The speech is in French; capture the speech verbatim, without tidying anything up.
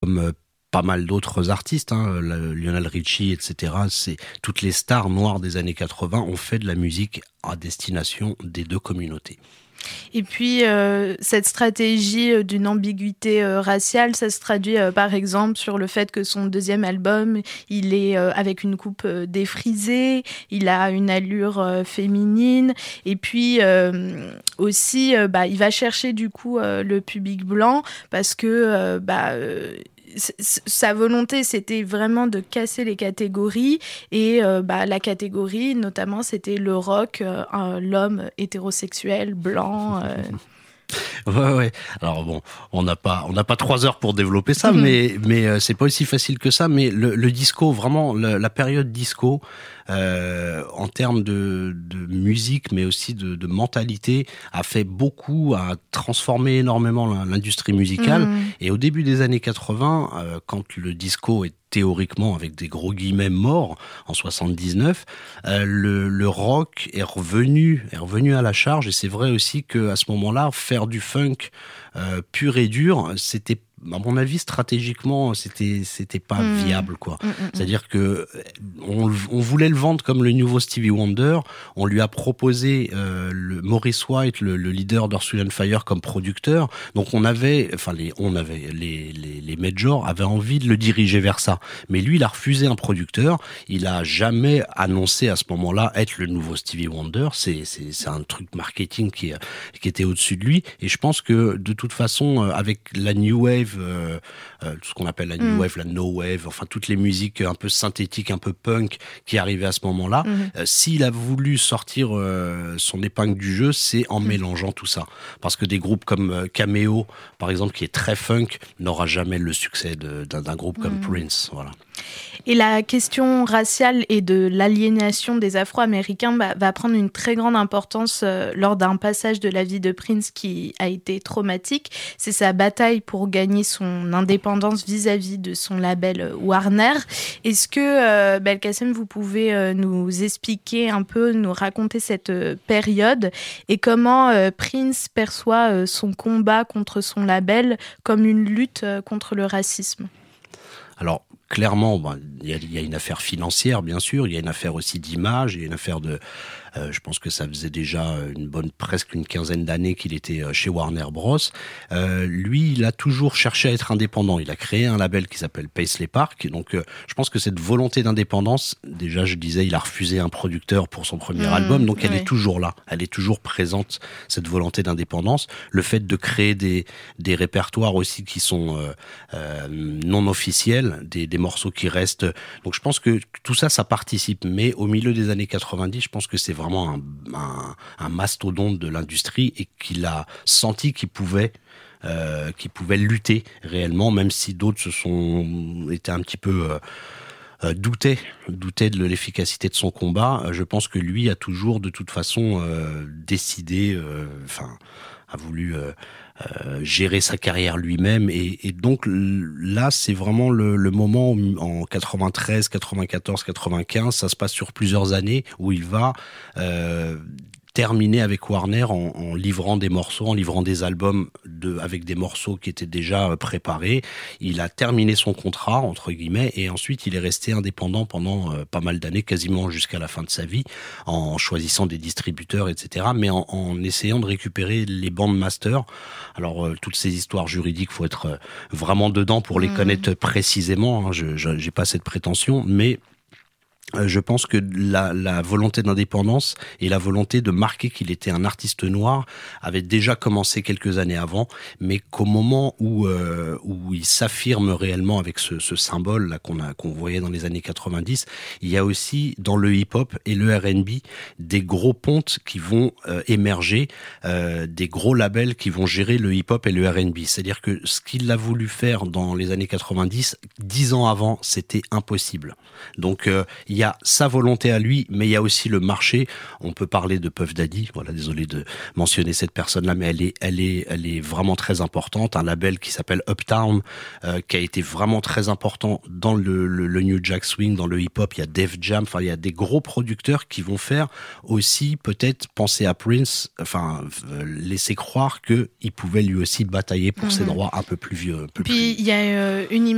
comme euh, pas mal d'autres artistes, hein, Lionel Richie, et cetera. C'est toutes les stars noires des années quatre-vingts ont fait de la musique à destination des deux communautés. Et puis, euh, cette stratégie d'une ambiguïté euh, raciale, ça se traduit euh, par exemple sur le fait que son deuxième album, il est euh, avec une coupe euh, défrisée, il a une allure euh, féminine, et puis euh, aussi, euh, bah, il va chercher du coup euh, le public blanc parce que euh, bah, euh, sa volonté, c'était vraiment de casser les catégories et euh, bah, la catégorie, notamment, c'était le rock, euh, l'homme hétérosexuel, blanc. Euh... Ouais, ouais. Alors bon, on n'a pas, on n'a pas trois heures pour développer ça, mmh. mais mais euh, c'est pas aussi facile que ça. Mais le, le disco, vraiment, le, la période disco, euh, en termes de, de musique, mais aussi de, de mentalité, a fait beaucoup, a transformé énormément l'industrie musicale. Mmh. Et au début des années quatre-vingts, euh, quand le disco est théoriquement, avec des gros guillemets, mort en soixante-dix-neuf, euh, le, le rock est revenu, est revenu à la charge. Et c'est vrai aussi qu'à ce moment-là, faire du funk euh, pur et dur, c'était, à mon avis, stratégiquement, c'était c'était pas mmh. viable, quoi. Mmh, mmh. C'est-à-dire que on, on voulait le vendre comme le nouveau Stevie Wonder. On lui a proposé euh, le Maurice White, le, le leader d'Earth, Wind and Fire, comme producteur. Donc on avait, enfin les, on avait les les les majors avaient envie de le diriger vers ça. Mais lui, il a refusé un producteur. Il a jamais annoncé à ce moment-là être le nouveau Stevie Wonder. C'est c'est c'est un truc marketing qui qui était au-dessus de lui. Et je pense que de toute façon, avec la new wave, Euh, euh, tout ce qu'on appelle la new mmh. wave, la no wave, enfin toutes les musiques un peu synthétiques, un peu punk qui arrivaient à ce moment-là. Mmh. Euh, s'il a voulu sortir euh, son épingle du jeu, c'est en mmh. mélangeant tout ça. Parce que des groupes comme euh, Cameo, par exemple, qui est très funk, n'aura jamais le succès de, d'un, d'un groupe mmh. comme Prince. Voilà. Et la question raciale et de l'aliénation des Afro-Américains bah, va prendre une très grande importance euh, lors d'un passage de la vie de Prince qui a été traumatique. C'est sa bataille pour gagner son indépendance vis-à-vis de son label Warner. Est-ce que, euh, Belkacem, vous pouvez euh, nous expliquer un peu, nous raconter cette euh, période et comment euh, Prince perçoit euh, son combat contre son label comme une lutte euh, contre le racisme ? Alors, clairement, ben, y a, y a une affaire financière, bien sûr. Il y a une affaire aussi d'image. Il y a une affaire de... Euh, je pense que ça faisait déjà une bonne, presque une quinzaine d'années qu'il était chez Warner Bros. Euh, lui, il a toujours cherché à être indépendant. Il a créé un label qui s'appelle Paisley Park. Donc, euh, je pense que cette volonté d'indépendance, déjà, je disais, il a refusé un producteur pour son premier mmh, album. Donc, elle ouais. est toujours là. Elle est toujours présente, cette volonté d'indépendance. Le fait de créer des, des répertoires aussi qui sont euh, euh, non officiels, des, des morceaux qui restent. Donc, je pense que tout ça, ça participe. Mais au milieu des années quatre-vingt-dix, je pense que c'est vraiment un, un, un mastodonte de l'industrie et qu'il a senti qu'il pouvait, euh, qu'il pouvait lutter réellement, même si d'autres se sont étaient un petit peu euh, euh, doutaient, doutaient de l'efficacité de son combat. Je pense que lui a toujours, de toute façon, euh, décidé, enfin, euh, a voulu euh, euh, gérer sa carrière lui-même et, et donc là c'est vraiment le, le moment où, en quatre-vingt-treize, quatre-vingt-quatorze, quatre-vingt-quinze, ça se passe sur plusieurs années où il va euh, terminé avec Warner en, en livrant des morceaux, en livrant des albums de, avec des morceaux qui étaient déjà préparés. Il a terminé son contrat, entre guillemets, et ensuite il est resté indépendant pendant euh, pas mal d'années, quasiment jusqu'à la fin de sa vie, en choisissant des distributeurs, et cetera, mais en, en essayant de récupérer les bandes masters. Alors, euh, toutes ces histoires juridiques, faut être euh, vraiment dedans pour les mmh. connaître précisément, hein. Je, je j'ai pas cette prétention, mais je pense que la, la volonté d'indépendance et la volonté de marquer qu'il était un artiste noir avait déjà commencé quelques années avant, mais qu'au moment où euh, où il s'affirme réellement avec ce, ce symbole là qu'on a qu'on voyait dans les années quatre-vingt-dix, il y a aussi dans le hip-hop et le R and B des gros pontes qui vont euh, émerger, euh, des gros labels qui vont gérer le hip-hop et le R and B. C'est-à-dire que ce qu'il a voulu faire dans les années quatre-vingt-dix, dix ans avant, c'était impossible. Donc euh, il y a sa volonté à lui, mais il y a aussi le marché. On peut parler de Puff Daddy. Voilà, désolé de mentionner cette personne-là, mais elle est, elle est, elle est vraiment très importante. Un label qui s'appelle Uptown, euh, qui a été vraiment très important dans le, le, le New Jack Swing, dans le hip-hop. Il y a Def Jam. Enfin, il y a des gros producteurs qui vont faire aussi peut-être penser à Prince. Enfin, euh, laisser croire que il pouvait lui aussi batailler pour mmh. ses droits un peu plus vieux. Un peu Puis plus... il y a euh, une